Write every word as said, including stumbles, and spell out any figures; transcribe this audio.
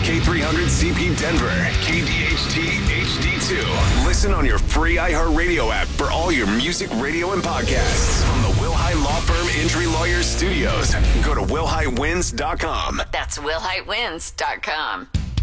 K three hundred C P Denver, K D H T H D two. Listen on your free iHeartRadio app for all your music, radio, and podcasts. From the Wilhite Law Firm Injury Lawyers Studios. Go to wilhite wins dot com. That's wilhite wins dot com.